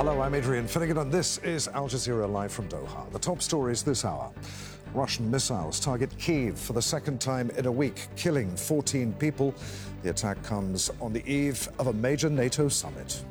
Hello, I'm Adrian Finnegan, and this is Al Jazeera live from Doha. The top stories this hour. Russian missiles target Kyiv for the second time in a week, killing 14 people. The attack comes on the eve of a major NATO summit.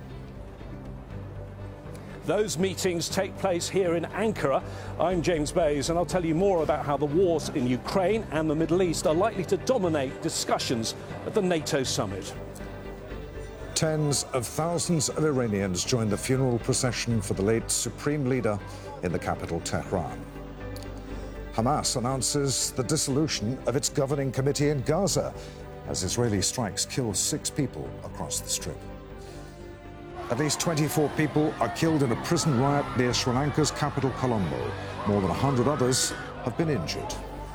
Those meetings take place here in Ankara. I'm James Bays, and I'll tell you more about how the wars in Ukraine and the Middle East are likely to dominate discussions at the NATO summit. Tens of thousands of Iranians joined the funeral procession for the late supreme leader in the capital, Tehran. Hamas announces the dissolution of its governing committee in Gaza as Israeli strikes kill 6 people across the Strip. At least 24 people are killed in a prison riot near Sri Lanka's capital, Colombo. More than 100 others have been injured.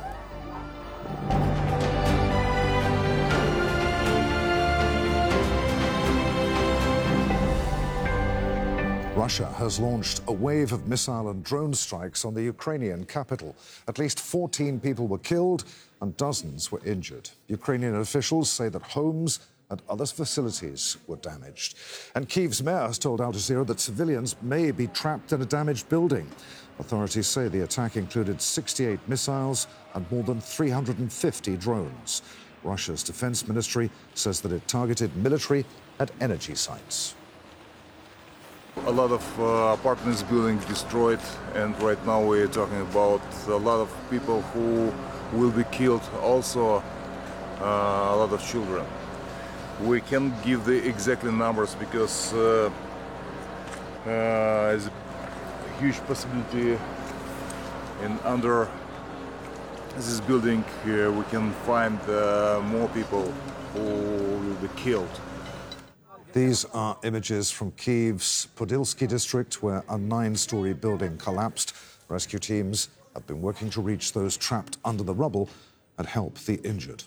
Russia has launched a wave of missile and drone strikes on the Ukrainian capital. At least 14 people were killed and dozens were injured. Ukrainian officials say that homes and other facilities were damaged. And Kyiv's mayor has told Al Jazeera that civilians may be trapped in a damaged building. Authorities say the attack included 68 missiles and more than 350 drones. Russia's defense ministry says that it targeted military and energy sites. A lot of apartments buildings destroyed, and right now we're talking about a lot of people who will be killed, also a lot of children. We can't give the exact numbers because there's a huge possibility in under this building we can find more people who will be killed. These are images from Kyiv's Podilsky district, where a 9-story building collapsed. Rescue teams have been working to reach those trapped under the rubble and help the injured.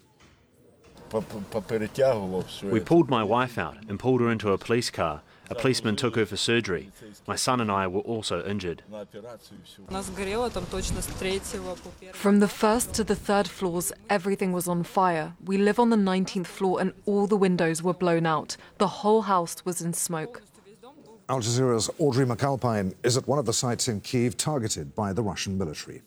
We pulled my wife out and pulled her into a police car. A policeman took her for surgery. My son and I were also injured. From the first to the third floors, everything was on fire. We live on the 19th floor and all the windows were blown out. The whole house was in smoke. Al Jazeera's Audrey McAlpine is at one of the sites in Kyiv targeted by the Russian military.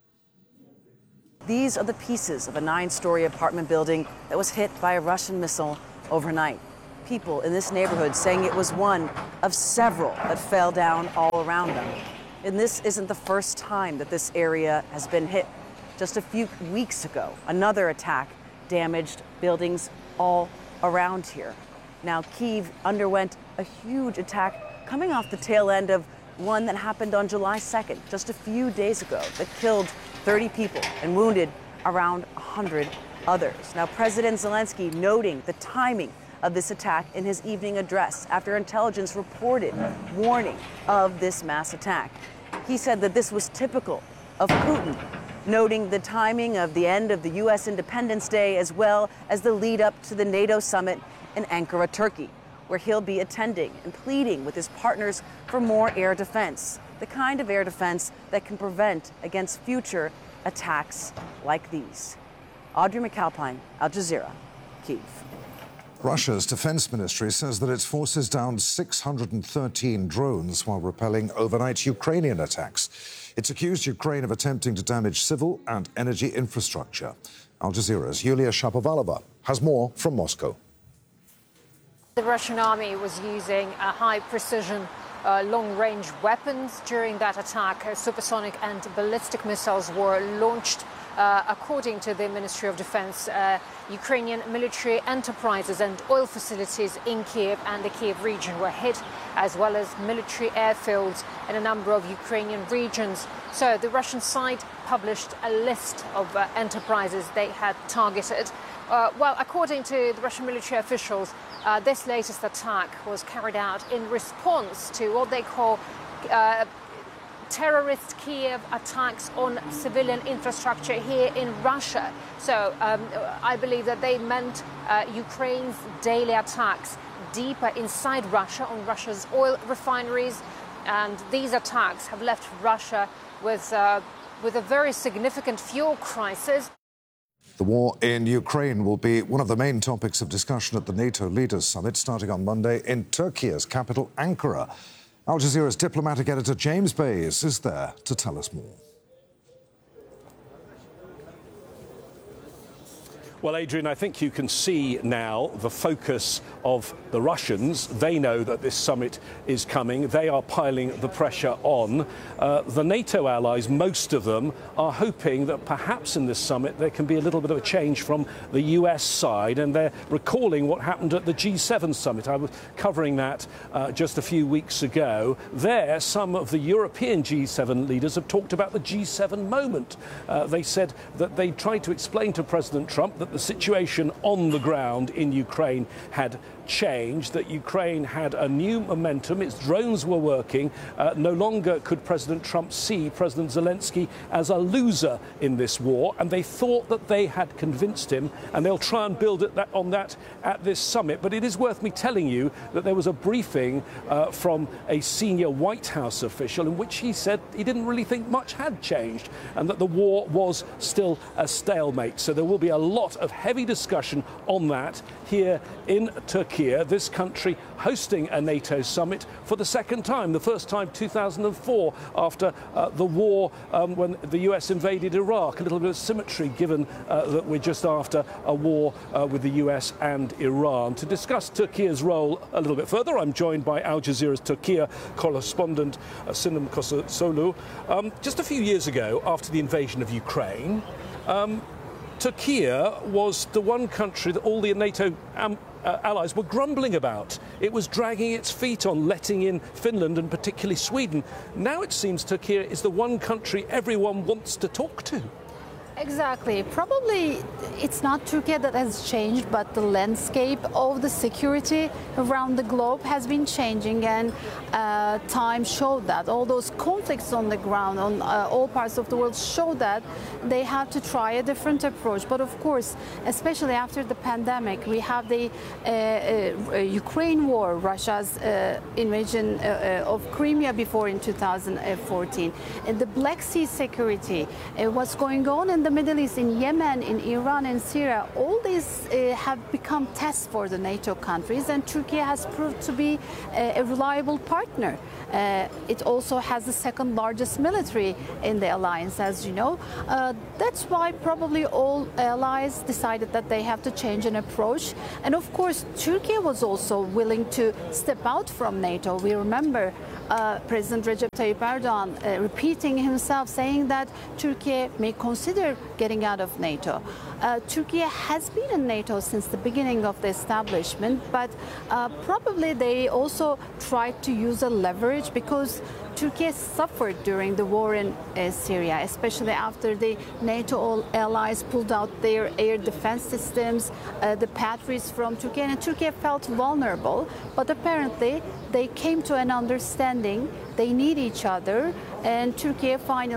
These are the pieces of a 9-story apartment building that was hit by a Russian missile overnight. People in this neighborhood saying it was one of several that fell down all around them. And this isn't the first time that this area has been hit. Just a few weeks ago, another attack damaged buildings all around here. Now, Kyiv underwent a huge attack coming off the tail end of one that happened on July 2nd, just a few days ago, that killed 30 people and wounded around 100 others. Now, President Zelensky noting the timing of this attack in his evening address after intelligence reported warning of this mass attack. He said that this was typical of Putin, noting the timing of the end of the U.S. Independence Day as well as the lead up to the NATO summit in Ankara, Turkey, where he'll be attending and pleading with his partners for more air defense, the kind of air defense that can prevent against future attacks like these. Audrey McAlpine, Al Jazeera, Kyiv. Russia's defense ministry says that its forces downed 613 drones while repelling overnight Ukrainian attacks. It's accused Ukraine of attempting to damage civil and energy infrastructure. Al Jazeera's Yulia Shapovalova has more from Moscow. The Russian army was using high-precision, long-range weapons during that attack. Supersonic and ballistic missiles were launched. According to the Ministry of Defense, Ukrainian military enterprises and oil facilities in Kyiv and the Kyiv region were hit, as well as military airfields in a number of Ukrainian regions. So the Russian side published a list of enterprises they had targeted. Well, according to the Russian military officials, this latest attack was carried out in response to what they call terrorist Kiev attacks on civilian infrastructure here in Russia. So I believe that they meant Ukraine's daily attacks deeper inside Russia on Russia's oil refineries. And these attacks have left Russia with a very significant fuel crisis. The war in Ukraine will be one of the main topics of discussion at the NATO Leaders Summit starting on Monday in Turkey's capital, Ankara. Al Jazeera's diplomatic editor James Bays is there to tell us more. Well, Adrian, I think you can see now the focus of the Russians. They know that this summit is coming. They are piling the pressure on. The NATO allies, most of them, are hoping that perhaps in this summit there can be a little bit of a change from the US side, and they're recalling what happened at the G7 summit. I was covering that just a few weeks ago. There, some of the European G7 leaders have talked about the G7 moment. They said that they tried to explain to President Trump that the situation on the ground in Ukraine had changed, that Ukraine had a new momentum, its drones were working. No longer could President Trump see President Zelensky as a loser in this war, and they thought that they had convinced him, and they'll try and build on that at this summit. But it is worth me telling you that there was a briefing from a senior White House official in which he said he didn't really think much had changed and that the war was still a stalemate. So there will be a lot of heavy discussion on that here in Turkey, this country hosting a NATO summit for the second time. The first time 2004 after the war when the US invaded Iraq. A little bit of symmetry given that we're just after a war with the US and Iran. To discuss Turkey's role a little bit further, I'm joined by Al Jazeera's Turkey correspondent Sinem Kosoglu. Just a few years ago, after the invasion of Ukraine, Turkey was the one country that all the NATO allies were grumbling about. It was dragging its feet on letting in Finland and particularly Sweden. Now it seems Turkey is the one country everyone wants to talk to. Exactly. Probably it's not Turkey that has changed, but the landscape of the security around the globe has been changing, and time showed that. All those conflicts on the ground on all parts of the world show that they have to try a different approach. But of course, especially after the pandemic, we have the Ukraine war, Russia's invasion of Crimea before in 2014, and the Black Sea security, what's going on in the Middle East, in Yemen, in Iran, and Syria. All these have become tests for the NATO countries, and Turkey has proved to be a reliable partner. It also has the second largest military in the alliance, as you know. That's why probably all allies decided that they have to change an approach. And of course, Turkey was also willing to step out from NATO. We remember President Recep Tayyip Erdogan repeating himself, saying that Turkey may consider getting out of NATO. Turkey has been in NATO since the beginning of the establishment, but probably they also tried to use a leverage because Turkey suffered during the war in Syria, especially after the NATO allies pulled out their air defense systems, the Patriots from Turkey, and Turkey felt vulnerable. But apparently they came to an understanding. They need each other, and Turkey finally